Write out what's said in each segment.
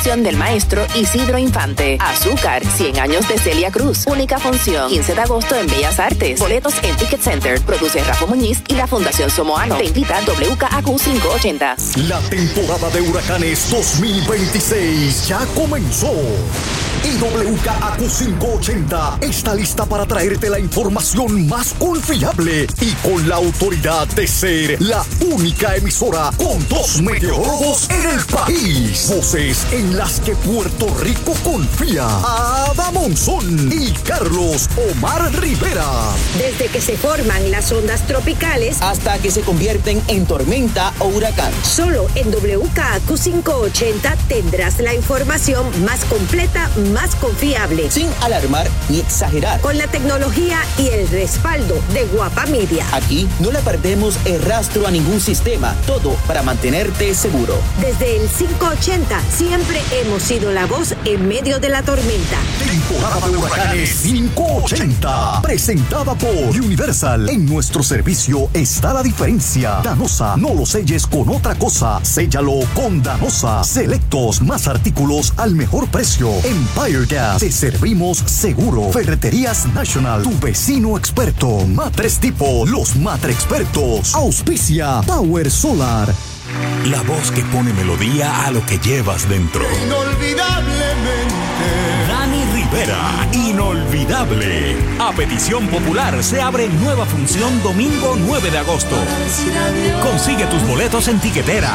dirección del maestro Isidro Infante. Azúcar, 100 años de Celia Cruz. Única función, 15 de agosto en Bellas Artes. Boletos en Ticket Center. Produce Rafa Muñiz y la Fundación Somoano. Te invita WKAQ 580. La temporada de huracanes 2026 ya comenzó. Y WKAQ 580 está lista para traerte la información más confiable y con la autoridad de ser la única emisora con 2 meteorólogos en el país. Voces en las que Puerto Rico confía. Ada Monzón y Carlos Omar Rivera. Desde que se forman las ondas tropicales hasta que se convierten en tormenta o huracán. Solo en WKAQ 580 tendrás la información más completa, más confiable, sin alarmar ni exagerar, con la tecnología y el respaldo de Guapa Media. Aquí no le perdemos el rastro a ningún sistema, todo para mantenerte seguro. Desde el 580 siempre hemos sido la voz en medio de la tormenta. Temporada de huracanes 580, presentada por Universal. En nuestro servicio está la diferencia. Danosa, no lo selles con otra cosa, séllalo con Danosa. Selectos, más artículos al mejor precio. Empire Gas, te servimos seguro. Ferreterías National, tu vecino experto. Matres Tipo, los Matre Expertos. Auspicia Power Solar. La voz que pone melodía a lo que llevas dentro. Inolvidablemente. Dani Rivera, inolvidable. A petición popular se abre nueva función domingo 9 de agosto. Consigue tus boletos en Tiquetera.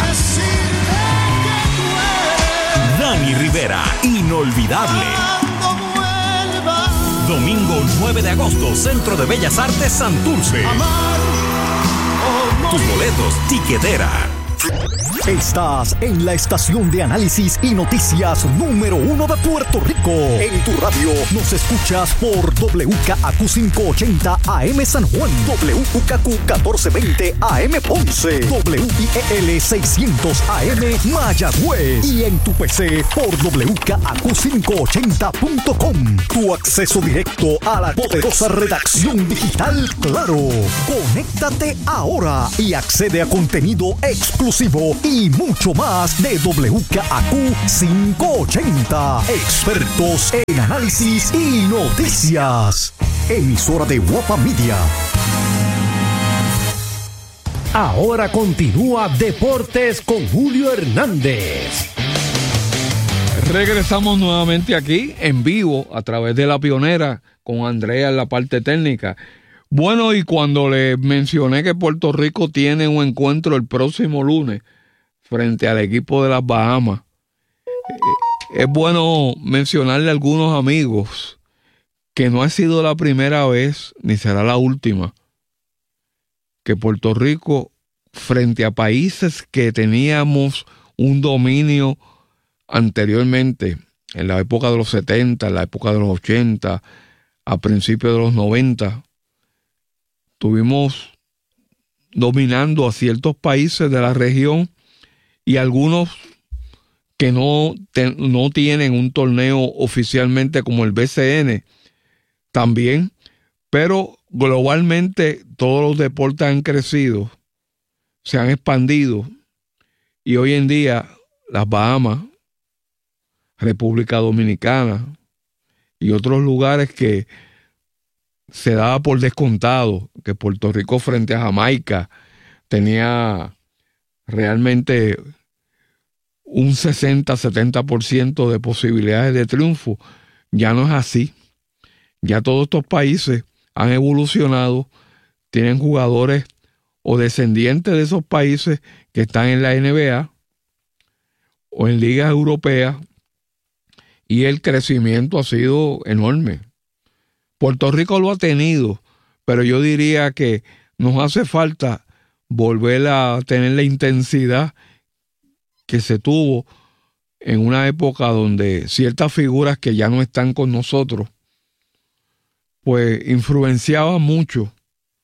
Dani Rivera, inolvidable. Domingo 9 de agosto, Centro de Bellas Artes, Santurce. Tus boletos, Tiquetera. Estás en la estación de análisis y noticias número 1 de Puerto Rico. En tu radio nos escuchas por WKAQ 580 AM San Juan, WKAQ 1420 AM Ponce, WIEL 600 AM Mayagüez y en tu PC por WKAQ580.com. Tu acceso directo a la poderosa redacción digital Claro. Conéctate ahora y accede a contenido exclusivo y mucho más de WKAQ 580. Expertos en análisis y noticias. Emisora de Guapa Media. Ahora continúa Deportes con Julio Hernández. Regresamos nuevamente aquí en vivo a través de La Pionera con Andrea en la parte técnica. Bueno, y cuando le mencioné que Puerto Rico tiene un encuentro el próximo lunes frente al equipo de las Bahamas, es bueno mencionarle a algunos amigos que no ha sido la primera vez ni será la última que Puerto Rico, frente a países que teníamos un dominio anteriormente, en la época de los 70, en la época de los 80, a principios de los 90, estuvimos dominando a ciertos países de la región y algunos que no tienen un torneo oficialmente como el BCN también, pero globalmente todos los deportes han crecido, se han expandido y hoy en día las Bahamas, República Dominicana y otros lugares que se daba por descontado que Puerto Rico frente a Jamaica tenía realmente un 60-70% de posibilidades de triunfo. Ya no es así. Ya todos estos países han evolucionado, tienen jugadores o descendientes de esos países que están en la NBA o en ligas europeas y el crecimiento ha sido enorme. Puerto Rico lo ha tenido, pero yo diría que nos hace falta volver a tener la intensidad que se tuvo en una época donde ciertas figuras que ya no están con nosotros, pues influenciaban mucho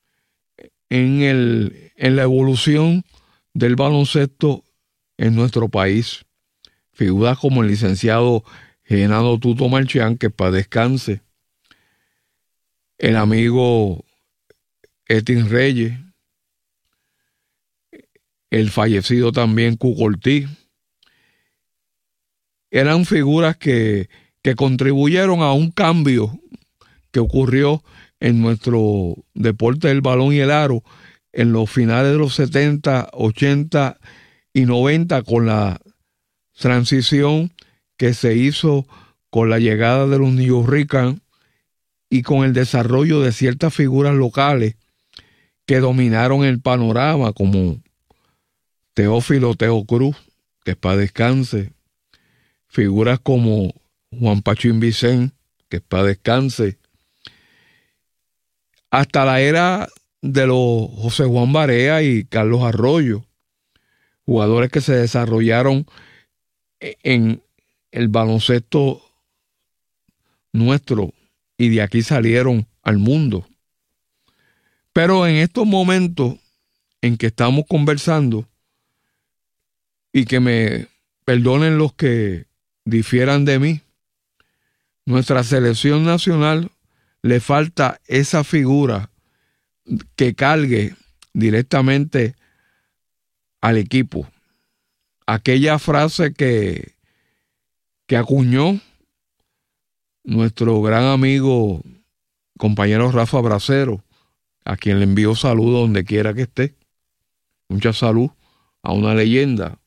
en la evolución del baloncesto en nuestro país. Figuras como el licenciado Genaro Tuto Marchán, que para descanse, el amigo Etin Reyes, el fallecido también Cuco Ortiz, eran figuras que contribuyeron a un cambio que ocurrió en nuestro deporte del balón y el aro en los finales de los 70, 80 y 90 con la transición que se hizo con la llegada de los New York y con el desarrollo de ciertas figuras locales que dominaron el panorama, como Teófilo Teo Cruz, que es para descanse, figuras como Juan Pachín Vicente, que es para descanse, hasta la era de los José Juan Barea y Carlos Arroyo, jugadores que se desarrollaron en el baloncesto nuestro y de aquí salieron al mundo. Pero en estos momentos en que estamos conversando, y que me perdonen los que difieran de mí, nuestra selección nacional le falta esa figura que cargue directamente al equipo. Aquella frase que acuñó nuestro gran amigo, compañero Rafa Bracero, a quien le envío saludos donde quiera que esté. Mucha salud a una leyenda.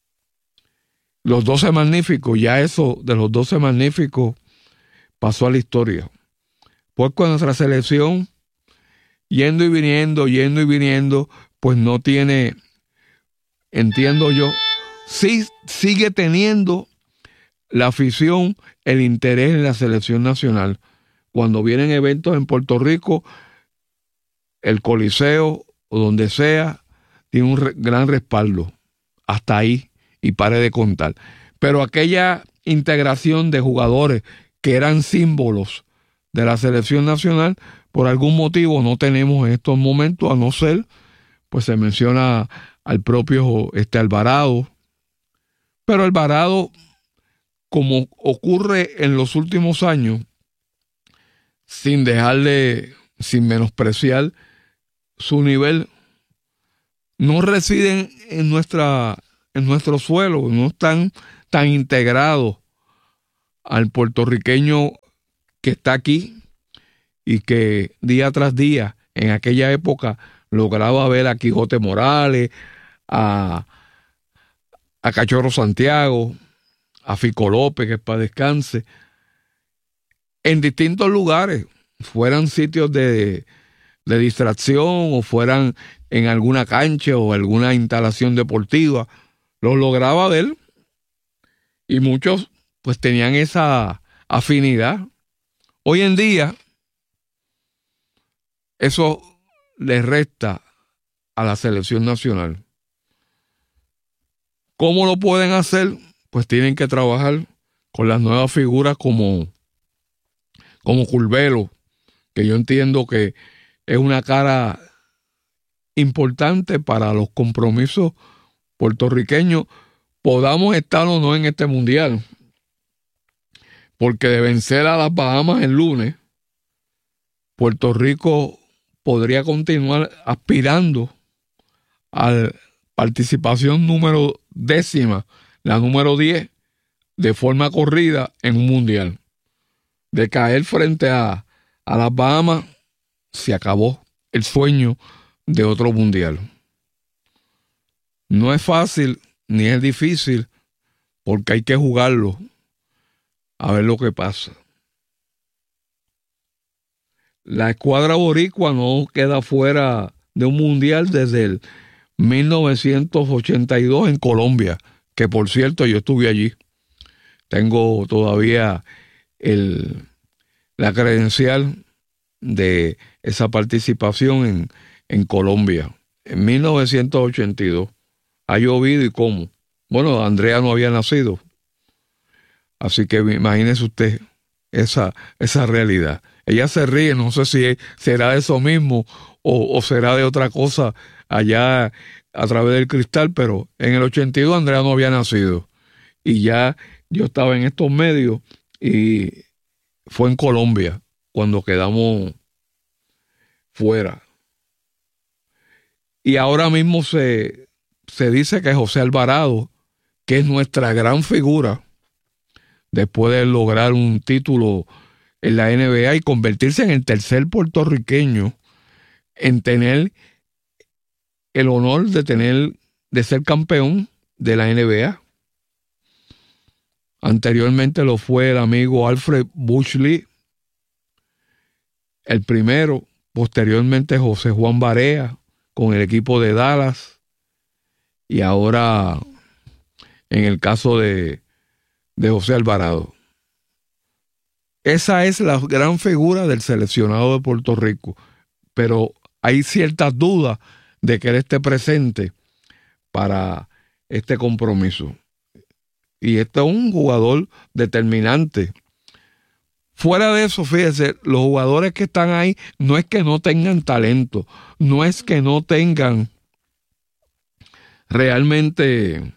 Los 12 magníficos, ya eso de los 12 magníficos pasó a la historia. Pues con nuestra selección, yendo y viniendo, pues no tiene, entiendo yo, sí sigue teniendo la afición, el interés en la selección nacional. Cuando vienen eventos en Puerto Rico, el Coliseo o donde sea, tiene un gran respaldo. Hasta ahí, y pare de contar. Pero aquella integración de jugadores que eran símbolos de la selección nacional, por algún motivo no tenemos en estos momentos, a no ser, pues se menciona al propio Alvarado. Pero Alvarado, como ocurre en los últimos años, sin sin menospreciar su nivel, no residen en nuestro suelo, no están tan integrados al puertorriqueño que está aquí y que día tras día, en aquella época, lograba ver a Quijote Morales, a Cachorro Santiago, a Fico López, que es para descanse, en distintos lugares, fueran sitios de distracción o fueran en alguna cancha o alguna instalación deportiva, los lograba ver y muchos pues tenían esa afinidad. Hoy en día eso le resta a la selección nacional. ¿Cómo lo pueden hacer? Pues tienen que trabajar con las nuevas figuras como Curvelo, que yo entiendo que es una cara importante para los compromisos puertorriqueños, podamos estar o no en este mundial. Porque de vencer a las Bahamas el lunes, Puerto Rico podría continuar aspirando a la participación número 10, la número 10, de forma corrida en un mundial. De caer frente a las Bahamas, se acabó el sueño de otro mundial. No es fácil ni es difícil, porque hay que jugarlo a ver lo que pasa. La escuadra boricua no queda fuera de un mundial desde el 1982 en Colombia, que por cierto yo estuve allí. Tengo todavía la credencial de esa participación en Colombia, en 1982. Ha llovido y cómo. Bueno, Andrea no había nacido. Así que imagínese usted esa realidad. Ella se ríe, no sé si será eso mismo o será de otra cosa allá a través del cristal, pero en el 82 Andrea no había nacido. Y ya yo estaba en estos medios y fue en Colombia cuando quedamos fuera. Y ahora mismo se dice que José Alvarado, que es nuestra gran figura, después de lograr un título en la NBA y convertirse en el tercer puertorriqueño en tener el honor de ser campeón de la NBA. Anteriormente lo fue el amigo Alfred Bushley, el primero. Posteriormente José Juan Barea con el equipo de Dallas. Y ahora en el caso de José Alvarado. Esa es la gran figura del seleccionado de Puerto Rico. Pero hay ciertas dudas de que él esté presente para este compromiso. Y este es un jugador determinante. Fuera de eso, fíjese, los jugadores que están ahí no es que no tengan talento, no es que no tengan realmente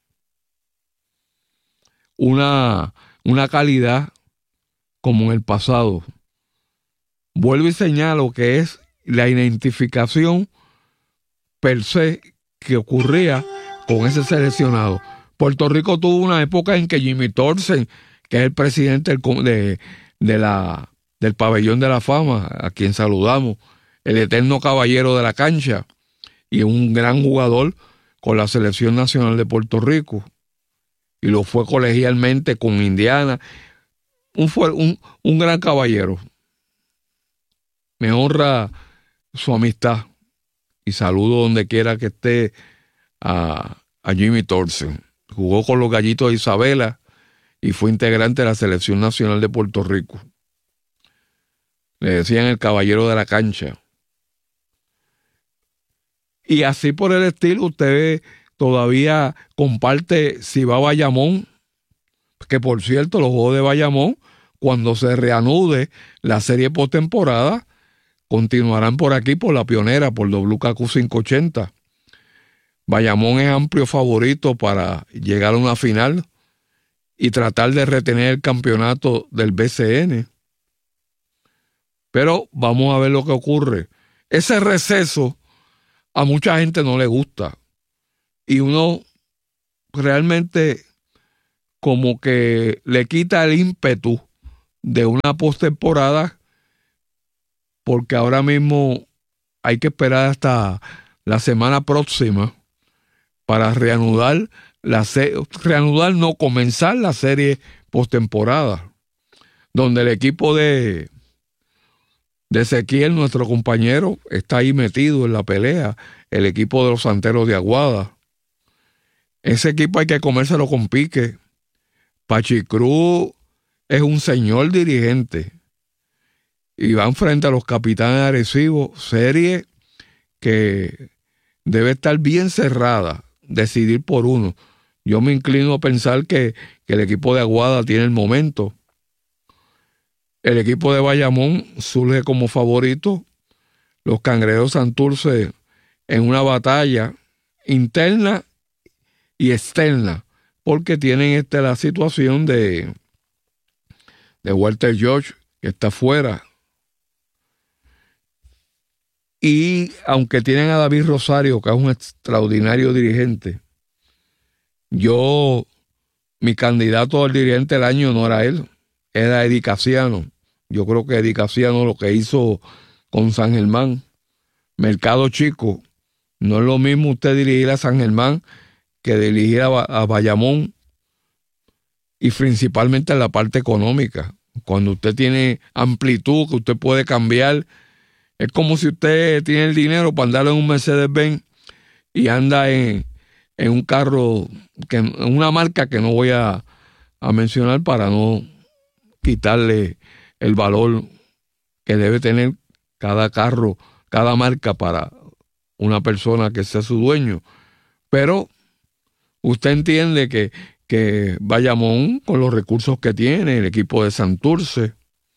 una calidad como en el pasado. Vuelvo y señalo que es la identificación per se que ocurría con ese seleccionado. Puerto Rico tuvo una época en que Jimmy Thorsen, que es el presidente del Pabellón de la Fama, a quien saludamos, el eterno caballero de la cancha, y un gran jugador con la Selección Nacional de Puerto Rico, y lo fue colegialmente con Indiana, un gran caballero. Me honra su amistad, y saludo donde quiera que esté a Jimmy Thorsen. Jugó con los Gallitos de Isabela y fue integrante de la Selección Nacional de Puerto Rico. Le decían el caballero de la cancha. Y así por el estilo, usted todavía comparte Cibao Bayamón, que por cierto, los Juegos de Bayamón, cuando se reanude la serie postemporada, continuarán por aquí, por la Pionera, por WKQ 580. Bayamón es amplio favorito para llegar a una final y tratar de retener el campeonato del BCN. Pero vamos a ver lo que ocurre. Ese receso a mucha gente no le gusta. Y uno realmente como que le quita el ímpetu de una postemporada, porque ahora mismo hay que esperar hasta la semana próxima para comenzar la serie postemporada, donde el equipo de Ezequiel, nuestro compañero, está ahí metido en la pelea, el equipo de los Santeros de Aguada. Ese equipo hay que comérselo con pique. Pachi Cruz es un señor dirigente y van frente a los Capitanes de Arecibo, serie que debe estar bien cerrada, decidir por uno. Yo me inclino a pensar que el equipo de Aguada tiene el momento. El equipo de Bayamón surge como favorito. Los Cangrejeros Santurce en una batalla interna y externa, porque tienen la situación de Walter George, que está fuera. Y aunque tienen a David Rosario, que es un extraordinario dirigente, mi candidato al dirigente del año no era él, era Eddie Casiano. Yo creo que Eddie Casiano lo que hizo con San Germán, mercado chico, no es lo mismo usted dirigir a San Germán que dirigir a Bayamón, y principalmente en la parte económica. Cuando usted tiene amplitud, que usted puede cambiar, es como si usted tiene el dinero para andar en un Mercedes-Benz y anda en un carro, en una marca que no voy a mencionar para no quitarle el valor que debe tener cada carro, cada marca para una persona que sea su dueño. Pero usted entiende que Bayamón, con los recursos que tiene, el equipo de Santurce,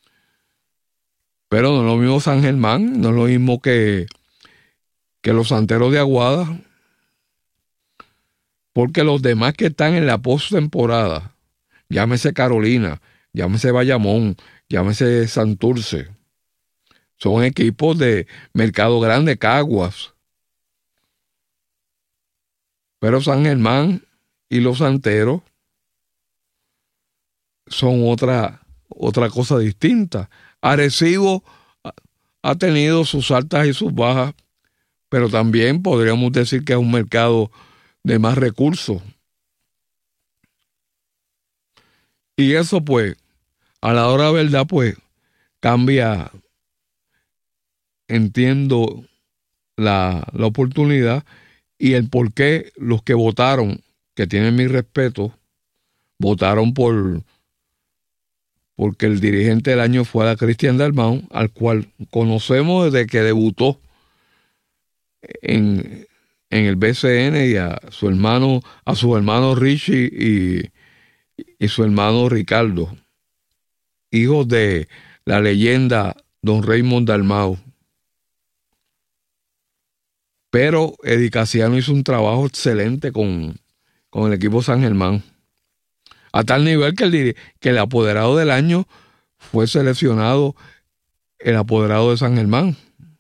pero no es lo mismo San Germán, no es lo mismo que los Santeros de Aguada, porque los demás que están en la postemporada, llámese Carolina, llámese Bayamón, llámese Santurce, son equipos de mercado grande, Caguas. Pero San Germán y los Santeros son otra cosa distinta. Arecibo ha tenido sus altas y sus bajas, pero también podríamos decir que es un mercado de más recursos. Y eso, pues, a la hora de verdad, pues, cambia, entiendo, la oportunidad y el por qué los que votaron, que tienen mi respeto, votaron porque el dirigente del año fue a Cristian Dalmau, al cual conocemos desde que debutó en el BCN, y a su hermano Richie y su hermano Ricardo, hijos de la leyenda don Raymond Dalmau. Pero Eddie Casiano hizo un trabajo excelente con el equipo San Germán, a tal nivel que el apoderado del año fue seleccionado el apoderado de San Germán.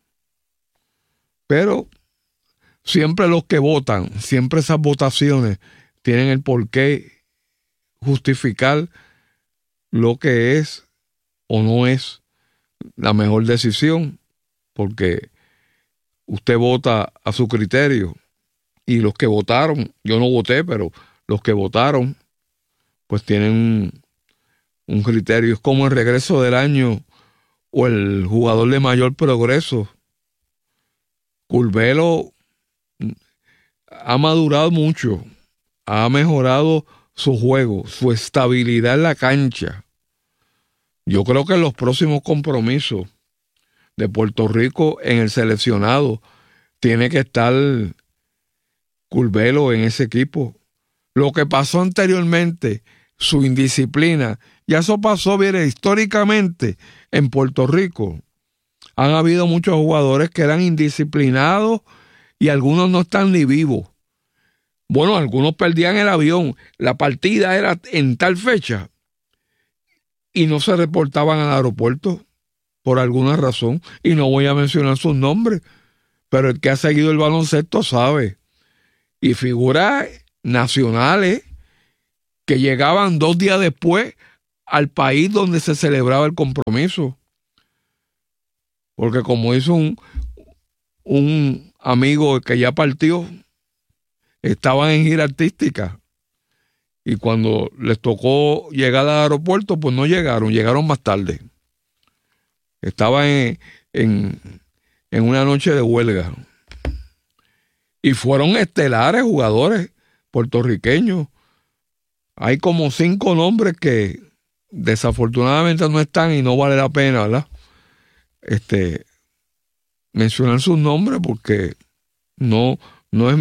Pero siempre los que votan, siempre esas votaciones tienen el porqué justificar lo que es o no es la mejor decisión, porque usted vota a su criterio, y los que votaron, yo no voté, pero los que votaron pues tienen un criterio. Es como el regreso del año o el jugador de mayor progreso. Curbelo ha madurado mucho, ha mejorado su juego, su estabilidad en la cancha. Yo creo que en los próximos compromisos de Puerto Rico en el seleccionado tiene que estar Curbelo en ese equipo. Lo que pasó anteriormente, su indisciplina, ya eso pasó, mire, históricamente en Puerto Rico. Han habido muchos jugadores que eran indisciplinados y algunos no están ni vivos. Bueno, algunos perdían el avión, la partida era en tal fecha y no se reportaban al aeropuerto por alguna razón, y no voy a mencionar sus nombres, pero el que ha seguido el baloncesto sabe. Y figuras nacionales que llegaban 2 días después al país donde se celebraba el compromiso. Porque como hizo un amigo que ya partió, estaban en gira artística, y cuando les tocó llegar al aeropuerto, pues no llegaron más tarde. Estaban en una noche de huelga. Y fueron estelares jugadores puertorriqueños. Hay como 5 nombres que desafortunadamente no están y no vale la pena, ¿verdad? Mencionar sus nombres, porque no es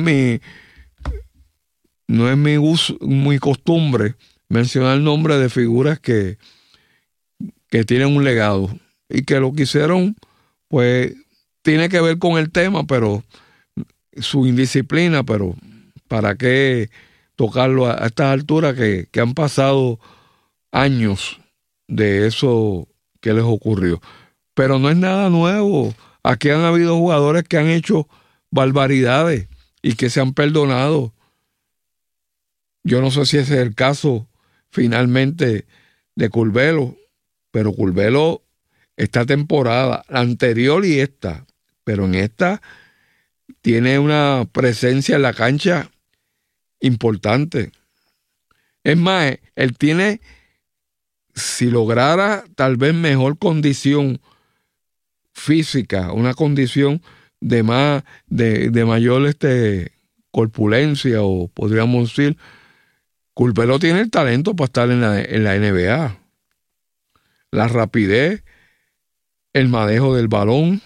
mi costumbre mencionar el nombre de figuras que tienen un legado y que lo que hicieron, pues, tiene que ver con el tema, pero su indisciplina, pero ¿para qué tocarlo a estas alturas que han pasado años de eso que les ocurrió? Pero no es nada nuevo. Aquí han habido jugadores que han hecho barbaridades y que se han perdonado. Yo no sé si ese es el caso finalmente de Curbelo, pero Curbelo, esta temporada, la anterior y esta, pero en esta tiene una presencia en la cancha importante. Es más, él tiene, si lograra tal vez mejor condición física, una condición de mayor corpulencia, o podríamos decir, Curbelo tiene el talento para estar en la NBA. La rapidez, el manejo del balón,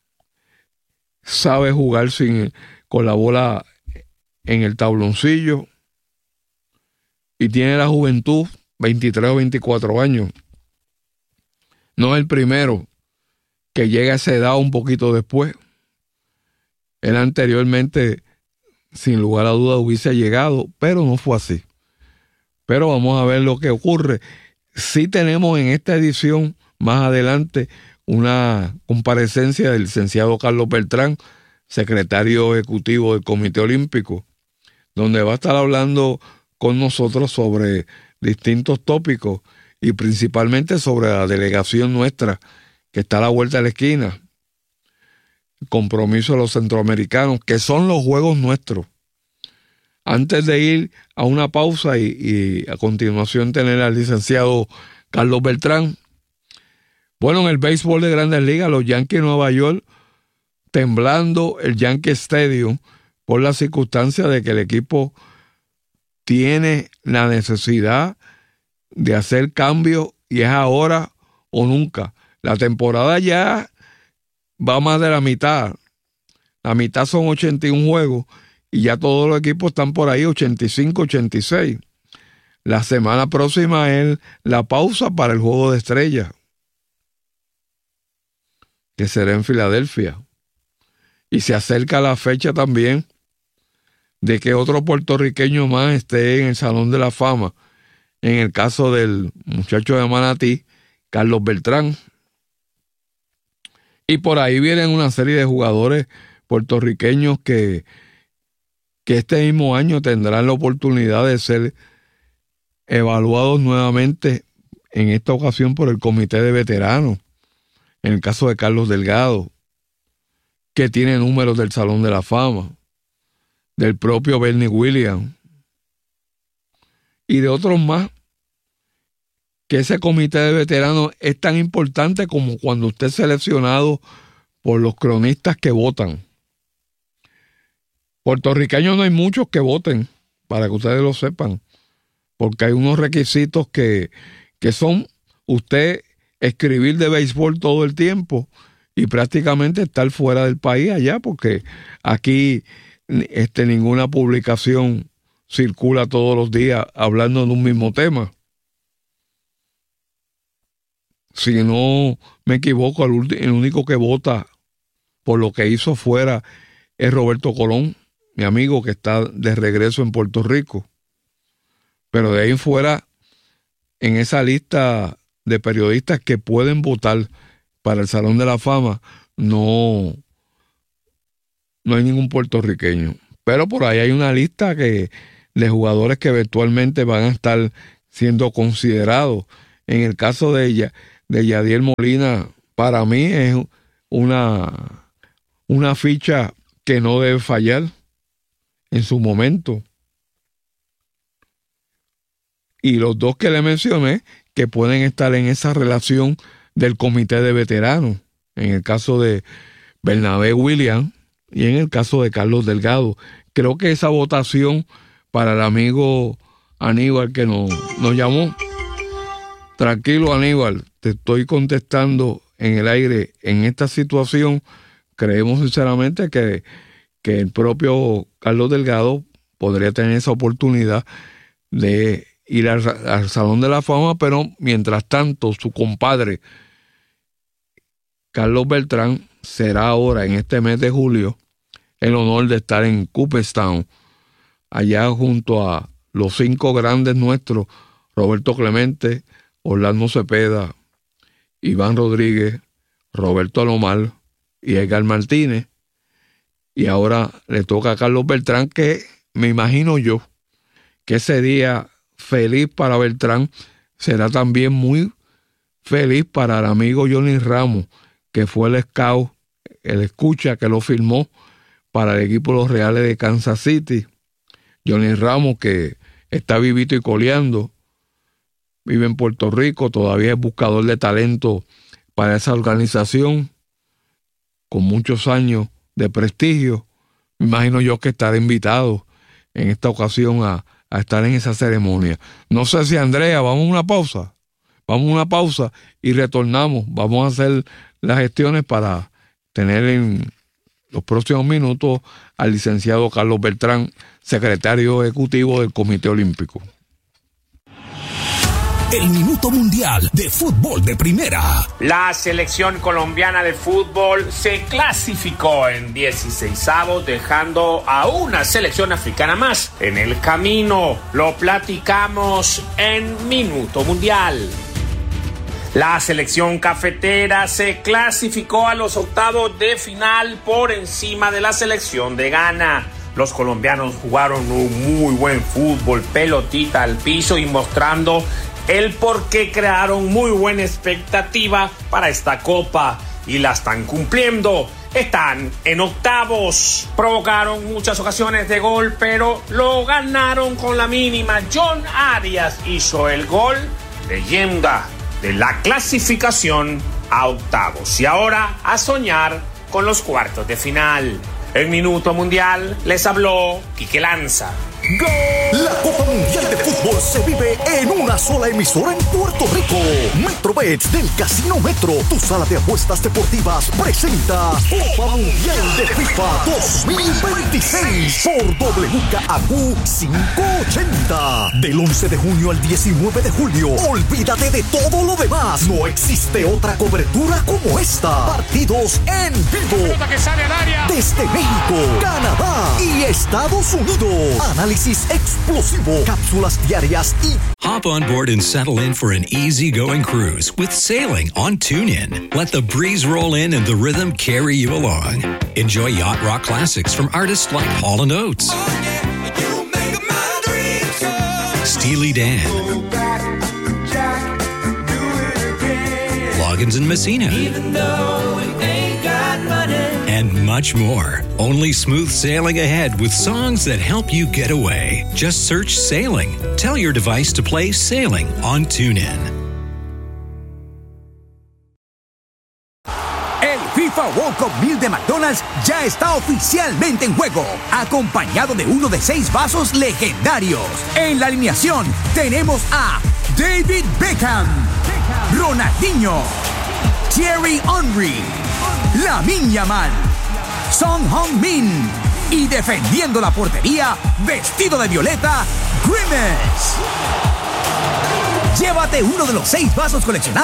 sabe jugar con la bola en el tabloncillo, y tiene la juventud, 23 o 24 años. No es el primero que llega a esa edad un poquito después. Él anteriormente, sin lugar a duda, hubiese llegado, pero no fue así. Pero vamos a ver lo que ocurre. Sí tenemos en esta edición, más adelante, una comparecencia del licenciado Carlos Beltrán, secretario ejecutivo del Comité Olímpico, donde va a estar hablando con nosotros sobre distintos tópicos, y principalmente sobre la delegación nuestra, que está a la vuelta de la esquina. El compromiso de los centroamericanos, que son los juegos nuestros. Antes de ir a una pausa y a continuación tener al licenciado Carlos Beltrán. Bueno, en el béisbol de Grandes Ligas, los Yankees de Nueva York, temblando el Yankee Stadium por la circunstancia de que el equipo tiene la necesidad de hacer cambios y es ahora o nunca. La temporada ya va más de la mitad. La mitad son 81 juegos y ya todos los equipos están por ahí 85, 86. La semana próxima es la pausa para el Juego de Estrellas, que será en Filadelfia. Y se acerca la fecha también de que otro puertorriqueño más esté en el Salón de la Fama. En el caso del muchacho de Manatí, Carlos Beltrán. Y por ahí vienen una serie de jugadores puertorriqueños que este mismo año tendrán la oportunidad de ser evaluados nuevamente, en esta ocasión por el Comité de Veteranos. En el caso de Carlos Delgado, que tiene números del Salón de la Fama, del propio Bernie Williams y de otros más, que ese comité de veteranos es tan importante como cuando usted es seleccionado por los cronistas que votan. Puertorriqueños no hay muchos que voten, para que ustedes lo sepan, porque hay unos requisitos que son usted escribir de béisbol todo el tiempo y prácticamente estar fuera del país allá, porque aquí ninguna publicación circula todos los días hablando de un mismo tema. Si no me equivoco, el único que vota por lo que hizo fuera es Roberto Colón, mi amigo que está de regreso en Puerto Rico. Pero de ahí en fuera, en esa lista de periodistas que pueden votar para el Salón de la Fama, no hay ningún puertorriqueño. Pero por ahí hay una lista de jugadores que eventualmente van a estar siendo considerados. En el caso de Yadiel Molina, para mí es una ficha que no debe fallar en su momento. Y los dos que le mencioné, que pueden estar en esa relación del comité de veteranos, en el caso de Bernabé Williams y en el caso de Carlos Delgado. Creo que esa votación para el amigo Aníbal que nos llamó. Tranquilo, Aníbal, te estoy contestando en el aire. En esta situación creemos sinceramente que el propio Carlos Delgado podría tener esa oportunidad de ir al Salón de la Fama, pero mientras tanto su compadre Carlos Beltrán será ahora en este mes de julio el honor de estar en Cooperstown, allá junto a los 5 grandes nuestros, Roberto Clemente, Orlando Cepeda, Iván Rodríguez, Roberto Alomar y Edgar Martínez. Y ahora le toca a Carlos Beltrán, que me imagino yo que ese día feliz para Beltrán será también muy feliz para el amigo Johnny Ramos, que fue el scout, el escucha que lo firmó para el equipo de los Reales de Kansas City. Johnny Ramos, que está vivito y coleando, vive en Puerto Rico, todavía es buscador de talento para esa organización, con muchos años de prestigio. Me imagino yo que estará invitado en esta ocasión a estar en esa ceremonia. No sé si Andrea, vamos a una pausa y retornamos. Vamos a hacer las gestiones para tener en los próximos minutos al licenciado Carlos Beltrán, secretario ejecutivo del Comité Olímpico. El Minuto Mundial de Fútbol de Primera. La selección colombiana de fútbol se clasificó en 16avos, dejando a una selección africana más en el camino. Lo platicamos en Minuto Mundial. La selección cafetera se clasificó a los octavos de final por encima de la selección de Ghana. Los colombianos jugaron un muy buen fútbol, pelotita al piso y mostrando el por qué crearon muy buena expectativa para esta copa y la están cumpliendo. Están en octavos, provocaron muchas ocasiones de gol, pero lo ganaron con la mínima. John Arias hizo el gol, leyenda de la clasificación a octavos. Y ahora a soñar con los cuartos de final. En Minuto Mundial les habló Quique Lanza. ¡Gol! La Copa Mundial de Fútbol se vive en una sola emisora en Puerto Rico. Metrobets del Casino Metro, tu sala de apuestas deportivas, presenta Copa Mundial de FIFA 2026 por WKAQ 580. Del 11 de junio al 19 de julio. Olvídate de todo lo demás. No existe otra cobertura como esta. Partidos en vivo. Desde México, Canadá y Estados Unidos. Análisis explosivo, cápsulas diarias y... Hop on board and settle in for an easygoing cruise with sailing on TuneIn. Let the breeze roll in and the rhythm carry you along. Enjoy yacht rock classics from artists like Hall & Oates, Steely Dan, Loggins and Messina, and much more. Only smooth sailing ahead with songs that help you get away. Just search Sailing. Tell your device to play Sailing on TuneIn. El FIFA World Cup 1000 de McDonald's ya está oficialmente en juego, acompañado de uno de 6 vasos legendarios. En la alineación tenemos a David Beckham, Ronaldinho, Thierry Henry, Lamine Yamal, Son Heung-min y defendiendo la portería, vestido de violeta, Grimace. Llévate uno de los 6 vasos coleccionables